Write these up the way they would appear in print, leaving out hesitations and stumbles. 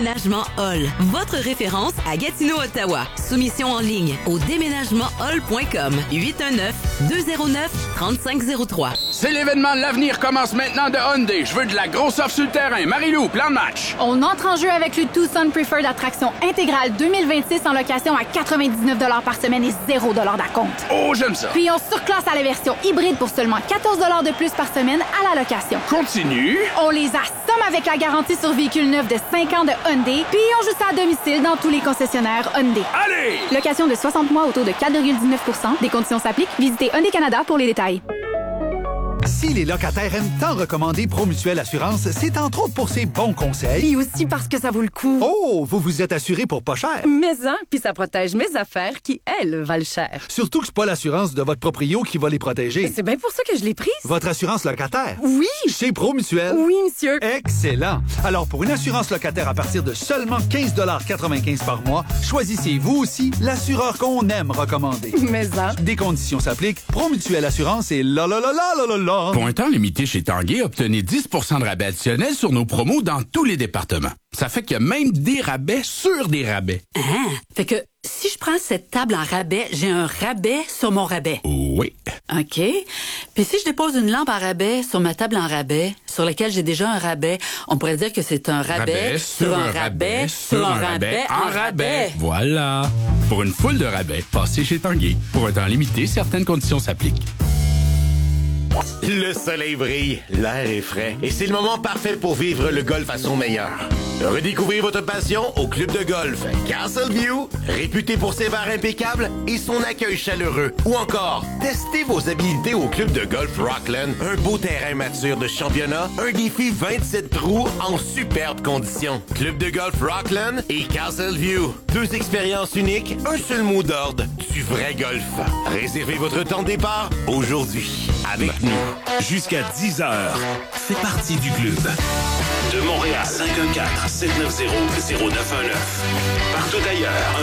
Déménagement Hall, votre référence à Gatineau-Ottawa. Soumission en ligne au déménagementhall.com. 819-209-3503. C'est l'événement de l'avenir commence maintenant de Hyundai. Je veux de la grosse offre sur le terrain. Marie-Lou, plan de match. On entre en jeu avec le Tucson Preferred Attraction intégrale 2026 en location à 99 $ par semaine et 0 $ d'acompte. Oh, j'aime ça. Puis on surclasse à la version hybride pour seulement 14 $ de plus par semaine à la location. Continue. On les assomme avec la garantie sur véhicule neuf de 5 ans de Hyundai, puis on joue ça à domicile dans tous les concessionnaires Hyundai. Allez! Location de 60 mois autour de 4,19 %. Des conditions s'appliquent. Visitez Hyundai Canada pour les détails. Si les locataires aiment tant recommander Promutuelle Assurance, c'est entre autres pour ses bons conseils. Et aussi parce que ça vaut le coup. Oh, vous vous êtes assuré pour pas cher. Mais puis ça protège mes affaires qui, elles, valent cher. Surtout que c'est pas l'assurance de votre proprio qui va les protéger. C'est bien pour ça que je l'ai prise. Votre assurance locataire. Oui. Chez Promutuelle. Oui, monsieur. Excellent. Alors, pour une assurance locataire à partir de seulement 15,95 $ par mois, choisissez vous aussi l'assureur qu'on aime recommander. Mais Des conditions s'appliquent. Promutuelle Assurance et la. Pour un temps limité chez Tanguay, obtenez 10 % de rabais additionnel sur nos promos dans tous les départements. Ça fait qu'il y a même des rabais sur des rabais. Ah, fait que si je prends cette table en rabais, j'ai un rabais sur mon rabais. Oui. OK. Puis si je dépose une lampe en rabais sur ma table en rabais, sur laquelle j'ai déjà un rabais, on pourrait dire que c'est un rabais sur un rabais sur un rabais en rabais. Voilà. Pour une foule de rabais, passez chez Tanguay. Pour un temps limité, certaines conditions s'appliquent. Le soleil brille, l'air est frais et c'est le moment parfait pour vivre le golf à son meilleur. Redécouvrez votre passion au club de golf Castleview, réputé pour ses bars impeccables et son accueil chaleureux. Ou encore, testez vos habiletés au club de golf Rockland, un beau terrain mature de championnat, un défi 27 trous en superbes conditions. Club de golf Rockland et Castleview, deux expériences uniques, un seul mot d'ordre, du vrai golf. Réservez votre temps de départ aujourd'hui avec nous. Jusqu'à 10h, fais partie du club. De Montréal, 514-790-0919. Partout ailleurs,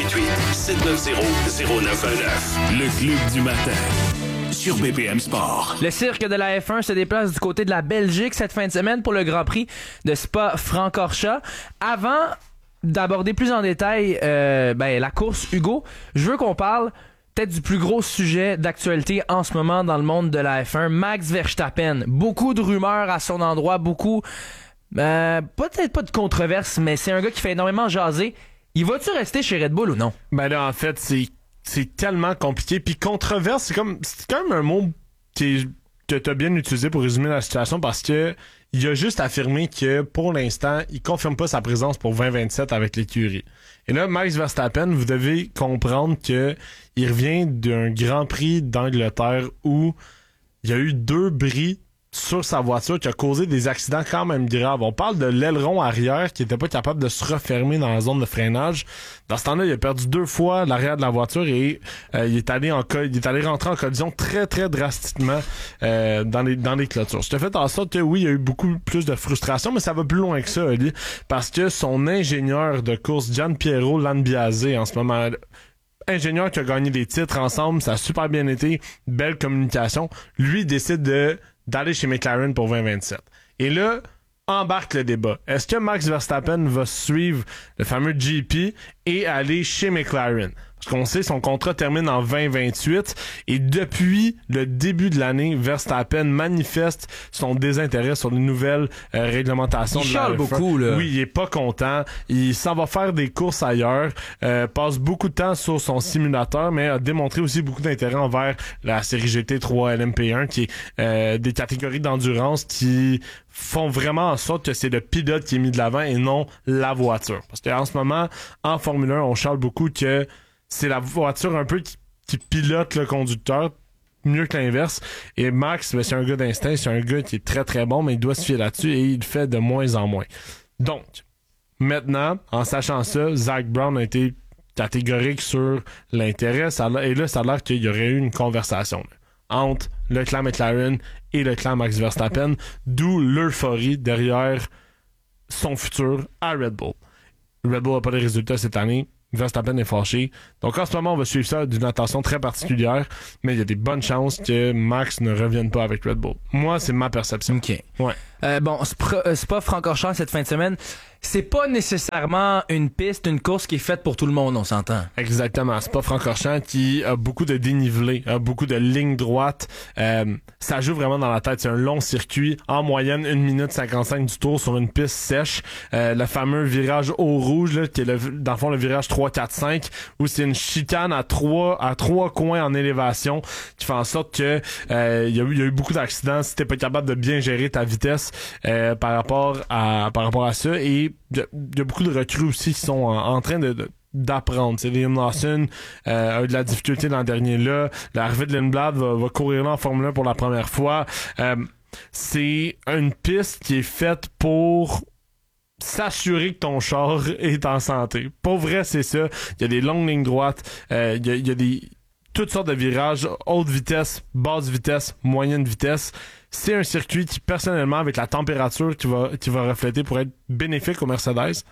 1-888-790-0919. Le club du matin. Sur BPM Sport. Le cirque de la F1 se déplace du côté de la Belgique cette fin de semaine pour le Grand Prix de Spa-Francorchamps. Avant d'aborder plus en détail la course, Hugo, je veux qu'on parle peut-être du plus gros sujet d'actualité en ce moment dans le monde de la F1, Max Verstappen. Beaucoup de rumeurs à son endroit, beaucoup... peut-être pas de controverse, mais c'est un gars qui fait énormément jaser. Il va-tu rester chez Red Bull ou non? Ben là, en fait, c'est tellement compliqué. Puis controverse, c'est quand même un mot que t'as bien utilisé pour résumer la situation parce que il a juste affirmé que pour l'instant, il confirme pas sa présence pour 2027 avec l'écurie. Et là, Max Verstappen, vous devez comprendre que il revient d'un Grand Prix d'Angleterre où il y a eu 2 bris sur sa voiture qui a causé des accidents quand même graves. On parle de l'aileron arrière qui était pas capable de se refermer dans la zone de freinage. Dans ce temps-là, il a perdu 2 fois l'arrière de la voiture et il est allé rentrer en collision très très drastiquement dans les clôtures. Ce qui a fait en sorte que oui, il y a eu beaucoup plus de frustration, mais ça va plus loin que ça, Ali, parce que son ingénieur de course, Gianpiero Lambiase, en ce moment, ingénieur qui a gagné des titres ensemble, ça a super bien été, belle communication, lui décide d'aller chez McLaren pour 2027. Et là, embarque le débat. Est-ce que Max Verstappen va suivre le fameux GP et aller chez McLaren? Parce qu'on sait, son contrat termine en 2028 et depuis le début de l'année, Verstappen manifeste son désintérêt sur les nouvelles réglementations de la F1. Il chiale beaucoup, là. Oui, il est pas content. Il s'en va faire des courses ailleurs, passe beaucoup de temps sur son simulateur, mais a démontré aussi beaucoup d'intérêt envers la série GT3 LMP1, qui est des catégories d'endurance qui font vraiment en sorte que c'est le pilote qui est mis de l'avant et non la voiture. Parce qu'en ce moment, en Formule 1, on charle beaucoup que c'est la voiture un peu qui pilote le conducteur mieux que l'inverse. Et Max, c'est un gars d'instinct, c'est un gars qui est très très bon, mais il doit se fier là-dessus et il le fait de moins en moins. Donc, maintenant, en sachant ça, Zach Brown a été catégorique sur l'intérêt. Et là, ça a l'air qu'il y aurait eu une conversation là, entre le clan McLaren et le clan Max Verstappen, d'où l'euphorie derrière son futur à Red Bull. Red Bull n'a pas de résultats cette année. Verstappen est fâché. Donc en ce moment, on va suivre ça d'une attention très particulière, mais il y a des bonnes chances que Max ne revienne pas avec Red Bull. Moi, c'est ma perception. OK. Ouais. Spa-Francorchamps cette fin de semaine, c'est pas nécessairement une course qui est faite pour tout le monde, on s'entend. Exactement. Spa-Francorchamps qui a beaucoup de dénivelé, a beaucoup de lignes droites. Ça joue vraiment dans la tête. C'est un long circuit. En moyenne, 1 minute 55 du tour sur une piste sèche. Le fameux virage au rouge, là, qui est dans le fond le virage 3-4-5, où c'est une chicane à trois coins en élévation, qui fait en sorte que il y a eu beaucoup d'accidents si t'es pas capable de bien gérer ta vitesse par rapport à ça. Et il y a beaucoup de recrues aussi qui sont en train d'apprendre. C'est Liam Lawson a eu de la difficulté dans le dernier là. Arvid Lindblad va courir là en Formule 1 pour la première fois. C'est une piste qui est faite pour s'assurer que ton char est en santé. Pour vrai, c'est ça. Il y a des longues lignes droites. Il y a toutes sortes de virages, haute vitesse, basse vitesse, moyenne vitesse. C'est un circuit qui, personnellement, avec la température qui va refléter, pourrait être bénéfique aux Mercedes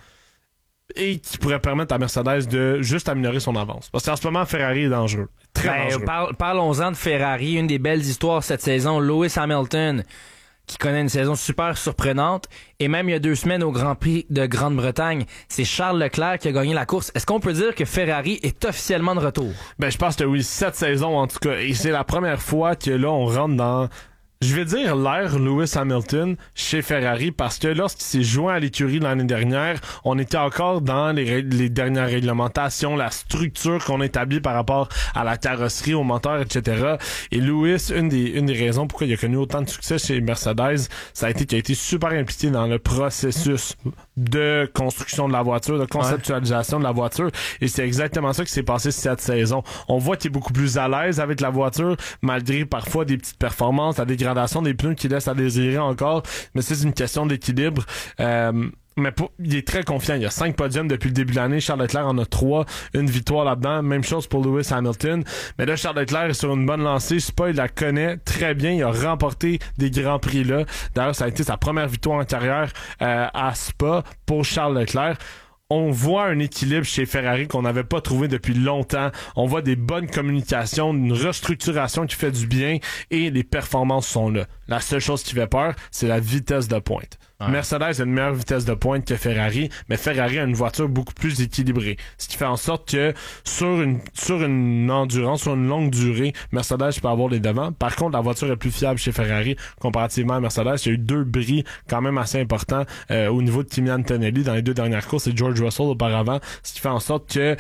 et qui pourrait permettre à Mercedes de juste améliorer son avance. Parce qu'en ce moment, Ferrari est dangereux. Très dangereux. Parlons-en de Ferrari. Une des belles histoires cette saison, Lewis Hamilton, qui connaît une saison super surprenante. Et même il y a 2 semaines au Grand Prix de Grande-Bretagne, c'est Charles Leclerc qui a gagné la course. Est-ce qu'on peut dire que Ferrari est officiellement de retour? Ben, je pense que oui, cette saison en tout cas. Et c'est la première fois que là, on rentre dans... Je vais dire l'ère Lewis Hamilton chez Ferrari parce que lorsqu'il s'est joint à l'écurie l'année dernière, on était encore dans les dernières réglementations, la structure qu'on établit par rapport à la carrosserie, au moteur, etc. Et Lewis, une des raisons pourquoi il a connu autant de succès chez Mercedes, ça a été qu'il a été super impliqué dans le processus de construction de la voiture, de conceptualisation de la voiture. Et c'est exactement ça qui s'est passé cette saison. On voit qu'il est beaucoup plus à l'aise avec la voiture, malgré parfois des petites performances, la dégradation des pneus qui laissent à désirer encore. Mais c'est une question d'équilibre. Mais il est très confiant. Il y a 5 podiums depuis le début de l'année. Charles Leclerc en a 3. Une victoire là-dedans. Même chose pour Lewis Hamilton. Mais là, Charles Leclerc est sur une bonne lancée. Spa, il la connaît très bien. Il a remporté des grands prix là. D'ailleurs, ça a été sa première victoire en carrière à Spa pour Charles Leclerc. On voit un équilibre chez Ferrari qu'on n'avait pas trouvé depuis longtemps. On voit des bonnes communications, une restructuration qui fait du bien et les performances sont là. La seule chose qui fait peur, c'est la vitesse de pointe. Ouais. Mercedes a une meilleure vitesse de pointe que Ferrari, mais Ferrari a une voiture beaucoup plus équilibrée. Ce qui fait en sorte que sur une endurance, sur une longue durée, Mercedes peut avoir les devants. Par contre, la voiture est plus fiable chez Ferrari comparativement à Mercedes. Il y a eu 2 bris quand même assez importants au niveau de Kimi Antonelli dans les 2 dernières courses et George Russell auparavant. Ce qui fait en sorte que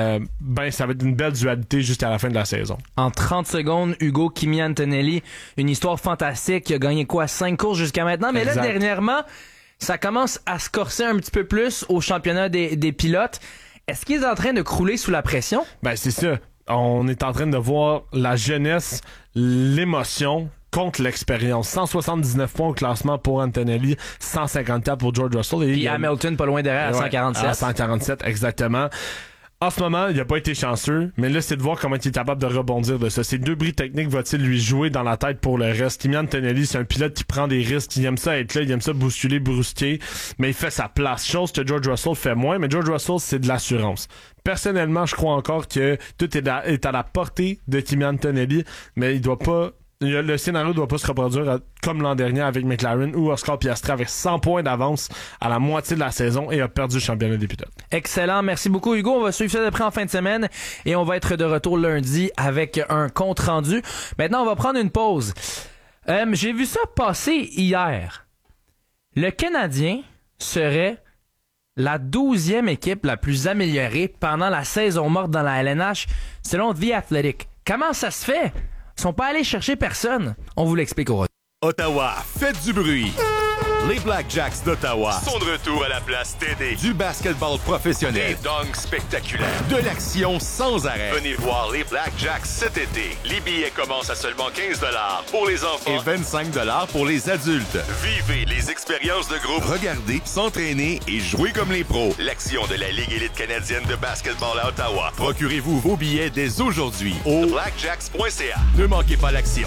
ça va être une belle dualité jusqu'à la fin de la saison. En 30 secondes, Hugo, Kimi Antonelli, une histoire fantastique. Il a gagné 5 courses jusqu'à maintenant. Mais exact. Là, dernièrement, ça commence à se corser un petit peu plus au championnat des pilotes. Est-ce qu'il est en train de crouler sous la pression? Ben, c'est ça. On est en train de voir la jeunesse, l'émotion contre l'expérience. 179 points au classement pour Antonelli, 154 pour George Russell. Et Hamilton pas loin derrière à 147. À 147, exactement. En ce moment, il n'a pas été chanceux, mais là, c'est de voir comment il est capable de rebondir de ça. Ces 2 bris techniques va-t-il lui jouer dans la tête pour le reste? Kimi Antonelli, c'est un pilote qui prend des risques, il aime ça être là, il aime ça bousculer, brusquer, mais il fait sa place. Chose que George Russell fait moins, mais George Russell, c'est de l'assurance. Personnellement, je crois encore que tout est à la portée de Kimi Antonelli, mais il doit pas... Le scénario ne doit pas se reproduire comme l'an dernier avec McLaren où Oscar Piastri avait 100 points d'avance à la moitié de la saison et a perdu le championnat des pilotes. Excellent. Merci beaucoup, Hugo. On va suivre ça de près en fin de semaine et on va être de retour lundi avec un compte rendu. Maintenant, on va prendre une pause. J'ai vu ça passer hier. Le Canadien serait la 12e équipe la plus améliorée pendant la saison morte dans la LNH selon The Athletic. Comment ça se fait? Ils sont pas allés chercher personne. On vous l'explique au retour. Ottawa, faites du bruit. Les Blackjacks d'Ottawa sont de retour à la place TD. Du basketball professionnel. Des dunks spectaculaires. De l'action sans arrêt. Venez voir les Blackjacks cet été. Les billets commencent à seulement 15$ pour les enfants. Et 25$ pour les adultes. Vivez les expériences de groupe. Regardez, s'entraîner et jouer comme les pros. L'action de la Ligue élite canadienne de basketball à Ottawa. Procurez-vous vos billets dès aujourd'hui au blackjacks.ca. Ne manquez pas l'action.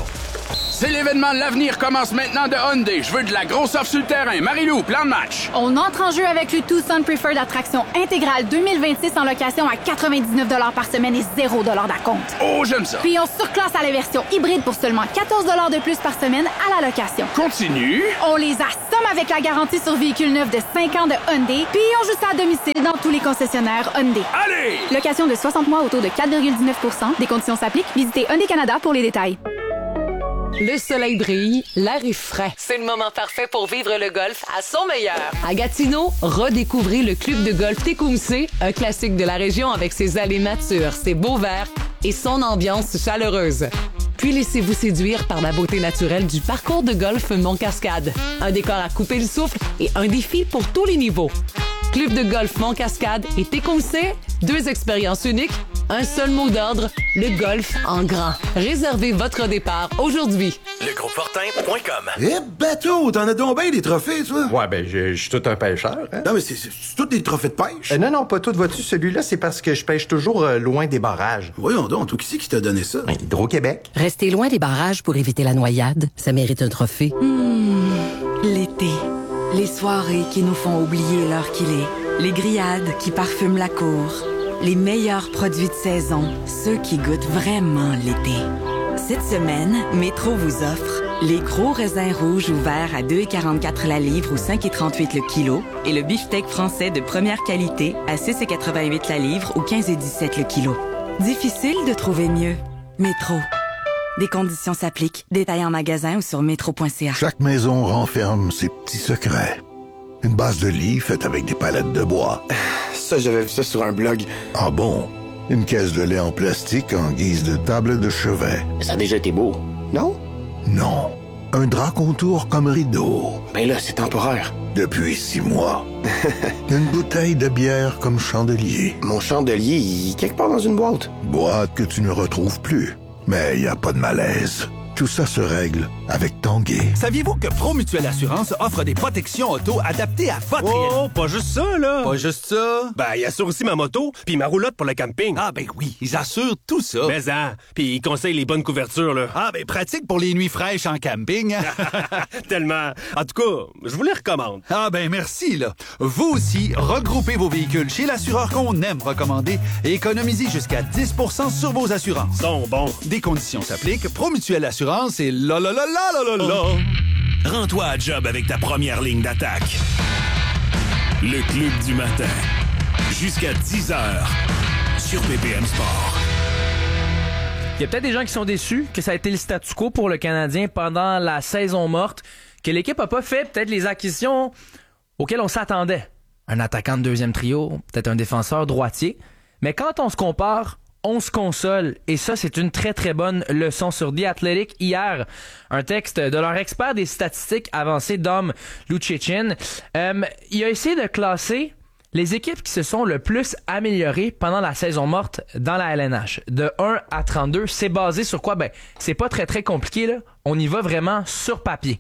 C'est l'événement de l'avenir commence maintenant de Hyundai. Je veux de la grosse offre sur le terrain. Marie-Lou, plan de match. On entre en jeu avec le Tucson Preferred Attraction intégrale 2026 en location à 99 $ par semaine et 0 $ d'acompte. Oh, j'aime ça. Puis on surclasse à la version hybride pour seulement 14 $ de plus par semaine à la location. Continue. On les assomme avec la garantie sur véhicule neuf de 5 ans de Hyundai, puis on joue ça à domicile dans tous les concessionnaires Hyundai. Allez! Location de 60 mois autour de 4,19 %. Des conditions s'appliquent. Visitez Hyundai Canada pour les détails. Le soleil brille, l'air est frais. C'est le moment parfait pour vivre le golf à son meilleur. À Gatineau, redécouvrez le club de golf Tecumseh, un classique de la région avec ses allées matures, ses beaux verts et son ambiance chaleureuse. Puis laissez-vous séduire par la beauté naturelle du parcours de golf Mont-Cascade. Un décor à couper le souffle et un défi pour tous les niveaux. Club de golf Mont-Cascade et Tecumseh, 2 expériences uniques, un seul mot d'ordre, le golf en grand. Réservez votre départ aujourd'hui. Legrosfortin.com. Eh, bateau, t'en as donc bien des trophées, toi? Ouais, ben, je suis tout un pêcheur. Hein? Non, mais c'est tous des trophées de pêche? Non, pas tout. Vois-tu, celui-là, c'est parce que je pêche toujours loin des barrages. Voyons donc, tout qui t'a donné ça? Hydro-Québec. Rester loin des barrages pour éviter la noyade, ça mérite un trophée. L'été. Les soirées qui nous font oublier l'heure qu'il est. Les grillades qui parfument la cour. Les meilleurs produits de saison. Ceux qui goûtent vraiment l'été. Cette semaine, Métro vous offre les gros raisins rouges ouverts à 2,44 la livre ou 5,38 le kilo et le beefsteak français de première qualité à 6,88 la livre ou 15,17 le kilo. Difficile de trouver mieux. Métro. Des conditions s'appliquent. Détails en magasin ou sur métro.ca. Chaque maison renferme ses petits secrets. Une base de lit faite avec des palettes de bois. Ça, j'avais vu ça sur un blog. Ah bon? Une caisse de lait en plastique en guise de table de chevet. Ça a déjà été beau, non? Non. Un drap contour comme rideau. Ben là, c'est temporaire. Depuis 6 mois. Une bouteille de bière comme chandelier. Mon chandelier, il est quelque part dans une boîte. Boîte que tu ne retrouves plus. Mais y a pas de malaise. Tout ça se règle avec Tanguay. Saviez-vous que Promutuelle Assurance offre des protections auto adaptées à votre... Oh, pas juste ça, là! Pas juste ça? Ben, ils assurent aussi ma moto, puis ma roulotte pour le camping. Ah, ben oui, ils assurent tout ça. Mais puis ils conseillent les bonnes couvertures, là. Ah, ben pratique pour les nuits fraîches en camping. Tellement. En tout cas, je vous les recommande. Ah, ben merci, là. Vous aussi, regroupez vos véhicules chez l'assureur qu'on aime recommander et économisez jusqu'à 10 % sur vos assurances. Sont bons. Des conditions s'appliquent. Promutuelle Assurance et la. Rends-toi à job avec ta première ligne d'attaque. Le Club du matin. Jusqu'à 10h sur BPM Sport. Il y a peut-être des gens qui sont déçus que ça a été le statu quo pour le Canadien pendant la saison morte, que l'équipe n'a pas fait peut-être les acquisitions auxquelles on s'attendait. Un attaquant de deuxième trio, peut-être un défenseur droitier. Mais quand on se compare, on se console. Et ça, c'est une très, très bonne leçon sur The Athletic. Hier, un texte de leur expert des statistiques avancées, Dom Lucic. Il a essayé de classer les équipes qui se sont le plus améliorées pendant la saison morte dans la LNH. De 1 à 32, c'est basé sur quoi? Ben, c'est pas très, très compliqué, là. On y va vraiment sur papier.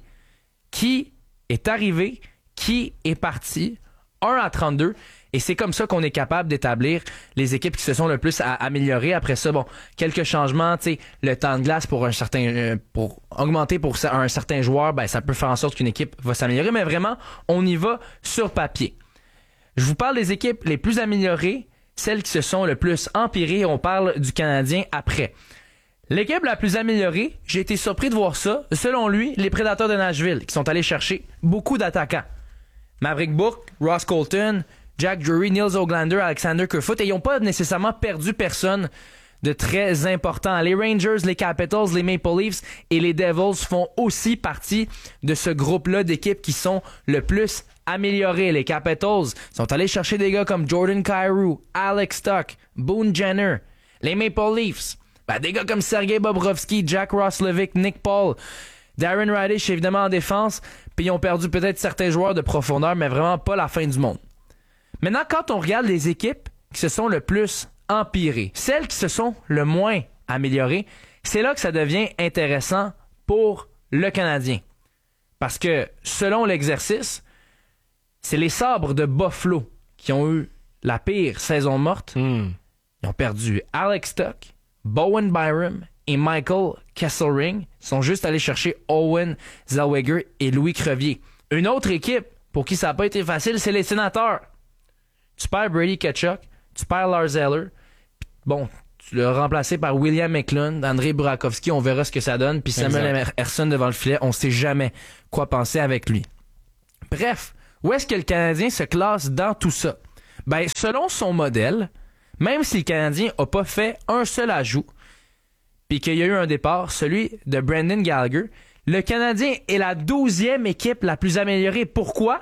Qui est arrivé? Qui est parti? 1 à 32. Et c'est comme ça qu'on est capable d'établir les équipes qui se sont le plus améliorées. Après ça, bon, quelques changements, tu sais, le temps de glace pour un certain, pour augmenter pour un certain joueur, ben, ça peut faire en sorte qu'une équipe va s'améliorer. Mais vraiment, on y va sur papier. Je vous parle des équipes les plus améliorées, celles qui se sont le plus empirées. On parle du Canadien après. L'équipe la plus améliorée, j'ai été surpris de voir ça. Selon lui, les Prédateurs de Nashville, qui sont allés chercher beaucoup d'attaquants. Maverick Bourque, Ross Colton, Jack Drury, Nils Oglander, Alexander Kerfoot, et ils n'ont pas nécessairement perdu personne de très important. Les Rangers, les Capitals, les Maple Leafs et les Devils font aussi partie de ce groupe-là d'équipes qui sont le plus améliorées. Les Capitals sont allés chercher des gars comme Jordan Kyrou, Alex Tuch, Boone Jenner. Les Maple Leafs, ben, des gars comme Sergei Bobrovsky, Jack Roslovic, Nick Paul, Darren Radish évidemment en défense, puis ils ont perdu peut-être certains joueurs de profondeur, mais vraiment pas la fin du monde. Maintenant, quand on regarde les équipes qui se sont le plus empirées, celles qui se sont le moins améliorées, c'est là que ça devient intéressant pour le Canadien. Parce que, selon l'exercice, c'est les Sabres de Buffalo qui ont eu la pire saison morte. Ils ont perdu Alex Tuch, Bowen Byram et Michael Kesselring sont juste allés chercher Owen Zellweger et Louis Crevier. Une autre équipe pour qui ça n'a pas été facile, c'est les Sénateurs. Tu perds Brady Tkachuk, tu perds Lars Eller. Bon, tu l'as remplacé par William Eklund, Andrei Burakovsky, on verra ce que ça donne. Puis Samuel Ersson devant le filet, on sait jamais quoi penser avec lui. Bref, où est-ce que le Canadien se classe dans tout ça? Ben, selon son modèle, même si le Canadien n'a pas fait un seul ajout, puis qu'il y a eu un départ, celui de Brendan Gallagher, le Canadien est la 12e équipe la plus améliorée. Pourquoi?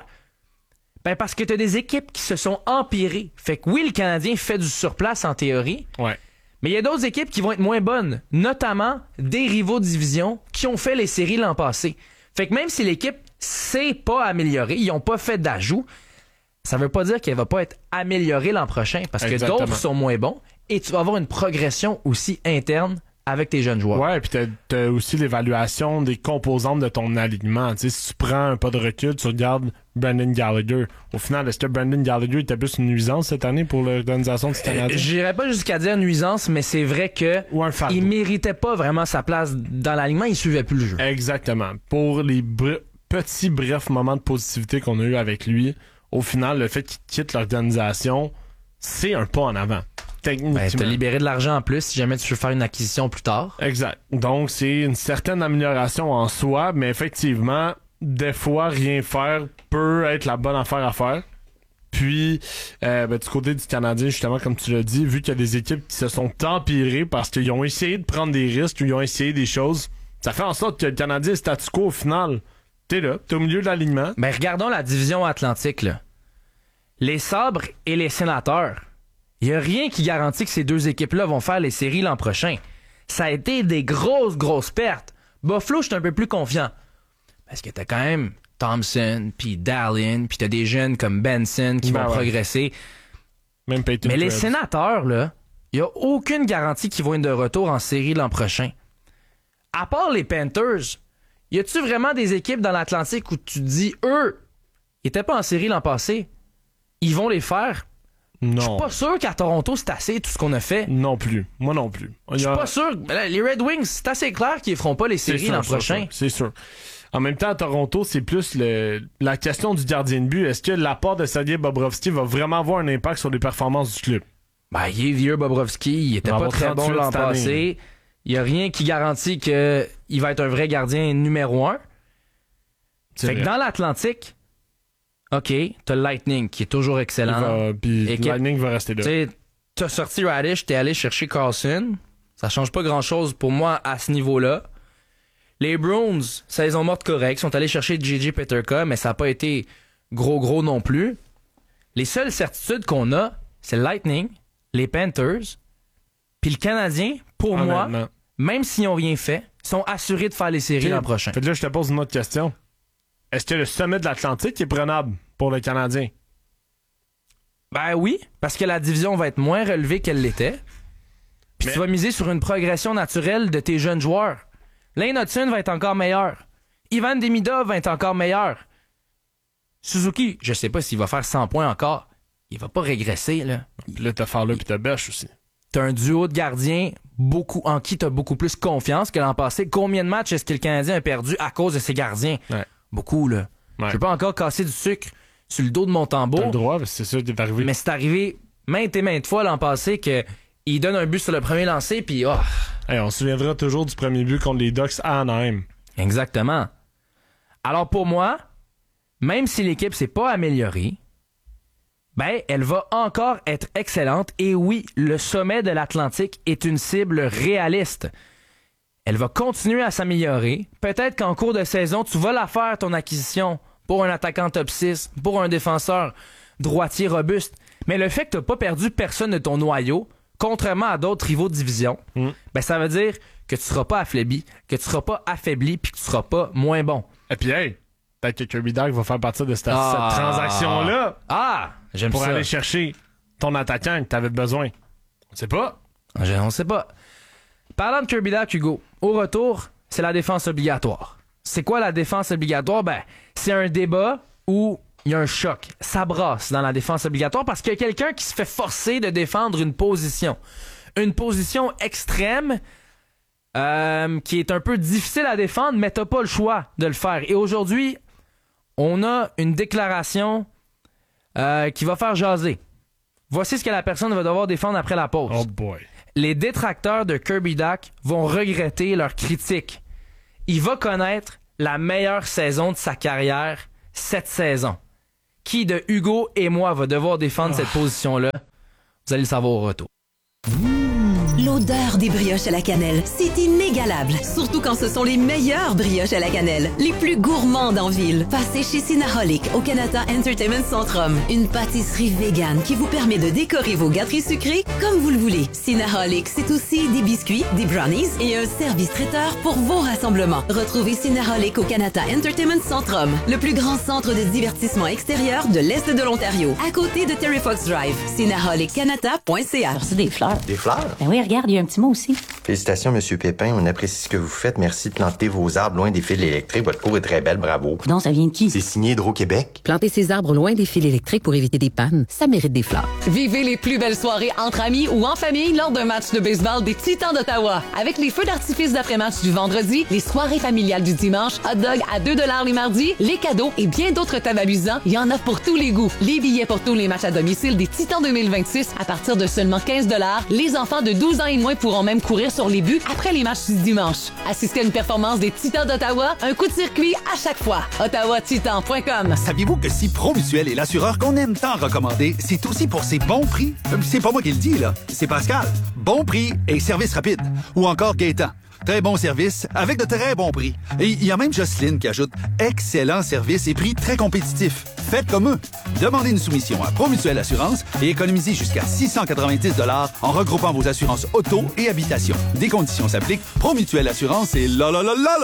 Ben parce que tu as des équipes qui se sont empirées. Fait que oui, le Canadien fait du surplace en théorie, ouais. Mais il y a d'autres équipes qui vont être moins bonnes, notamment des rivaux de division qui ont fait les séries l'an passé. Fait que même si l'équipe s'est pas améliorée, ils n'ont pas fait d'ajout, ça veut pas dire qu'elle va pas être améliorée l'an prochain parce que d'autres sont moins bons et tu vas avoir une progression aussi interne avec tes jeunes joueurs. Ouais, puis t'as aussi l'évaluation des composantes de ton alignement. Tu sais, si tu prends un pas de recul, tu regardes Brendan Gallagher. Au final, est-ce que Brendan Gallagher était plus une nuisance cette année pour l'organisation du Canadien? J'irais pas jusqu'à dire nuisance, mais c'est vrai que il méritait pas vraiment sa place dans l'alignement, il suivait plus le jeu. Exactement. Pour les petits brefs moments de positivité qu'on a eu avec lui, au final, le fait qu'il quitte l'organisation, c'est un pas en avant. Ben, t'as libéré de l'argent en plus si jamais tu veux faire une acquisition plus tard. Exact. Donc, c'est une certaine amélioration en soi, mais effectivement, des fois, rien faire peut être la bonne affaire à faire. Puis, du côté du Canadien, justement, comme tu l'as dit, vu qu'il y a des équipes qui se sont empirées parce qu'ils ont essayé de prendre des risques ou ils ont essayé des choses, ça fait en sorte que le Canadien est statu quo au final. T'es là, t'es au milieu de l'alignement. Ben, regardons la division Atlantique, là. Les Sabres et les Sénateurs. Il n'y a rien qui garantit que ces deux équipes-là vont faire les séries l'an prochain. Ça a été des grosses pertes. Buffalo, je suis un peu plus confiant. Parce que t'as quand même Thompson, puis Dallin, puis t'as des jeunes comme Benson qui vont progresser. Même Peyton Mais les Krebs. Sénateurs, là, il n'y a aucune garantie qu'ils vont être de retour en série l'an prochain. À part les Panthers, y a-tu vraiment des équipes dans l'Atlantique où tu te dis, eux, ils étaient pas en série l'an passé, ils vont les faire? Non. Je suis pas sûr qu'à Toronto, c'est assez tout ce qu'on a fait. Non plus. Moi non plus. Je suis pas sûr. Les Red Wings, c'est assez clair qu'ils feront pas les séries l'an prochain. C'est sûr. En même temps, à Toronto, c'est plus la question du gardien de but. Est-ce que l'apport de Sergei Bobrovsky va vraiment avoir un impact sur les performances du club? Ben, il est vieux, Bobrovsky. Il était pas très bon l'an passé. Il y a rien qui garantit qu'il va être un vrai gardien numéro 1. Fait que dans l'Atlantique, OK, t'as le Lightning qui est toujours excellent. Puis le Lightning va rester là. T'sais, t'as sorti Radish, t'es allé chercher Carlson. Ça change pas grand-chose pour moi à ce niveau-là. Les Bruins, saison morte correcte, sont allés chercher J.J. Peterka, mais ça n'a pas été gros non plus. Les seules certitudes qu'on a, c'est le Lightning, les Panthers, puis le Canadien, pour moi, même s'ils n'ont rien fait, sont assurés de faire les séries l'an prochain. Fait que là, je te pose une autre question. Est-ce que le sommet de l'Atlantique est prenable pour le Canadien? Ben oui, parce que la division va être moins relevée qu'elle l'était. Puis tu vas miser sur une progression naturelle de tes jeunes joueurs. Lane Hudson va être encore meilleur. Ivan Demidov va être encore meilleur. Suzuki, je sais pas s'il va faire 100 points encore. Il va pas régresser, là. Puis là, t'as Fowler puis t'as Bêche aussi. T'as un duo de gardiens en qui t'as beaucoup plus confiance que l'an passé. Combien de matchs est-ce que le Canadien a perdu à cause de ses gardiens? Ouais. Beaucoup, là. Ouais. Je veux pas encore casser du sucre sur le dos de mon tambour. T'as le droit, c'est ça qui est arrivé. Mais c'est arrivé maintes et maintes fois l'an passé que il donne un but sur le premier lancé, puis on se souviendra toujours du premier but contre les Ducks à Anaheim. Exactement. Alors pour moi, même si l'équipe s'est pas améliorée, ben elle va encore être excellente. Et oui, le sommet de l'Atlantique est une cible réaliste. Elle va continuer à s'améliorer. Peut-être qu'en cours de saison, tu vas la faire, ton acquisition, pour un attaquant top 6, pour un défenseur droitier robuste. Mais le fait que tu n'as pas perdu personne de ton noyau, contrairement à d'autres rivaux de division, ben ça veut dire que tu seras pas affaibli, que tu seras pas affaibli, puis que tu seras pas moins bon. Et puis hey, peut-être que Kirby Dach va faire partie de cette transaction-là. J'aime ça. Pour aller chercher ton attaquant que tu avais besoin. On sait pas. On sait pas. Parlant de Kirby Dach, Hugo, au retour, c'est la défense obligatoire. C'est quoi la défense obligatoire? Ben, c'est un débat où il y a un choc. Ça brasse dans la défense obligatoire parce qu'il y a quelqu'un qui se fait forcer de défendre une position. Une position extrême qui est un peu difficile à défendre, mais t'as pas le choix de le faire. Et aujourd'hui, on a une déclaration qui va faire jaser. Voici ce que la personne va devoir défendre après la pause. Oh boy. Les détracteurs de Kirby Dach vont regretter leur critique. Il va connaître la meilleure saison de sa carrière cette saison. Qui de Hugo et moi va devoir défendre cette position-là? Vous allez le savoir au retour. L'odeur des brioches à la cannelle, c'est inégalable. Surtout quand ce sont les meilleures brioches à la cannelle, les plus gourmandes en ville. Passez chez Cinnaholic au Canada Entertainment Centrum. Une pâtisserie végane qui vous permet de décorer vos gâteries sucrées comme vous le voulez. Cinnaholic, c'est aussi des biscuits, des brownies et un service traiteur pour vos rassemblements. Retrouvez Cinnaholic au Canada Entertainment Centrum, le plus grand centre de divertissement extérieur de l'Est de l'Ontario, à côté de Terry Fox Drive. CinnaholiCanada.ca. C'est des fleurs. Des fleurs? Ben oui, regarde, il y a un petit mot aussi. Félicitations, Monsieur Pépin. On apprécie ce que vous faites. Merci de planter vos arbres loin des fils électriques. Votre cour est très belle, bravo. Non, ça vient de qui? C'est signé Hydro-Québec. Planter ses arbres loin des fils électriques pour éviter des pannes, ça mérite des fleurs. Vivez les plus belles soirées entre amis ou en famille lors d'un match de baseball des Titans d'Ottawa. Avec les feux d'artifice d'après-match du vendredi, les soirées familiales du dimanche, hot dog à 2$ les mardis, les cadeaux et bien d'autres thèmes amusants, il y en a pour tous les goûts. Les billets pour tous les matchs à domicile des Titans 2026 à partir de seulement 15$. Les enfants de 12 ans et moins pourront même courir sur les buts après les matchs du dimanche. Assistez à une performance des Titans d'Ottawa, un coup de circuit à chaque fois. OttawaTitan.com. Saviez-vous que si Promutuel est l'assureur qu'on aime tant recommander, c'est aussi pour ses bons prix? C'est pas moi qui le dis, là. C'est Pascal. Bon prix et service rapide. Ou encore Gaétan. Très bon service avec de très bons prix. Et il y a même Jocelyne qui ajoute excellent service et prix très compétitifs. Faites comme eux. Demandez une soumission à Promutuel Assurance et économisez jusqu'à 690$ en regroupant vos assurances auto et habitation. Des conditions s'appliquent. Promutuel Assurance et la.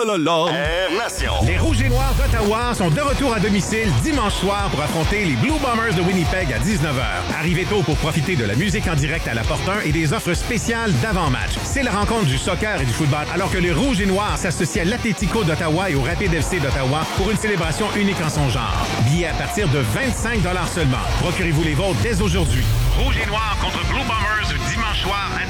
Nation. Les Rouges et Noirs d'Ottawa sont de retour à domicile dimanche soir pour affronter les Blue Bombers de Winnipeg à 19h. Arrivez tôt pour profiter de la musique en direct à la Porte 1 et des offres spéciales d'avant-match. C'est la rencontre du soccer et du football, alors que les Rouges et Noirs s'associent à l'Atlético d'Ottawa et au Rapid FC d'Ottawa pour une célébration unique en son genre. Billets à partir de 25$ seulement. Procurez-vous les vôtres dès aujourd'hui. Rouges et Noirs contre Blue Bombers dimanche soir à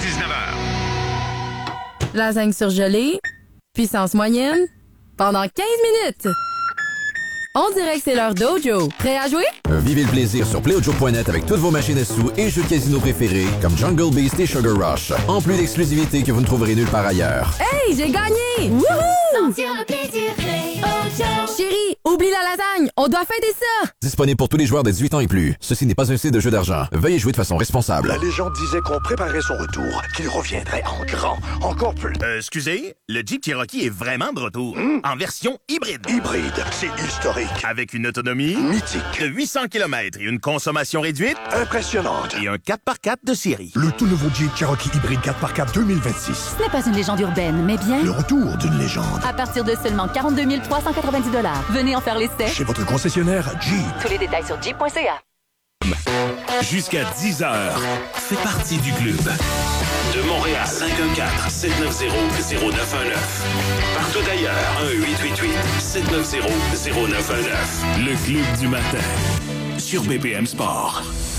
19h. Lasagne surgelée, puissance moyenne, pendant 15 minutes. On dirait que c'est leur dojo. Prêt à jouer? Vivez le plaisir sur PlayOjo.net avec toutes vos machines à sous et jeux de casino préférés comme Jungle Beast et Sugar Rush. En plus d'exclusivité que vous ne trouverez nulle part ailleurs. Hey, j'ai gagné! Wouhou! Sentir le plaisir, PlayOjo. Chérie, oublie la lasagne, on doit fêter ça! Disponible pour tous les joueurs de 18 ans et plus. Ceci n'est pas un site de jeu d'argent. Veuillez jouer de façon responsable. La légende disait qu'on préparait son retour, qu'il reviendrait en grand, encore plus. Excusez, le Jeep Cherokee est vraiment de retour. En version hybride. Hybride, c'est historique. Avec une autonomie mythique de 800 km et une consommation réduite impressionnante. Et un 4x4 de série. Le tout nouveau Jeep Cherokee hybride 4x4 2026. Ce n'est pas une légende urbaine, mais bien le retour d'une légende. À partir de seulement 42 390$. Venez en faire l'essai. Chez votre concessionnaire Jeep. Tous les détails sur jeep.ca. Jusqu'à 10h, fais partie du club. De Montréal, 514-790-0919. Partout ailleurs, 1-888-790-0919. Le club du matin, sur BPM Sport.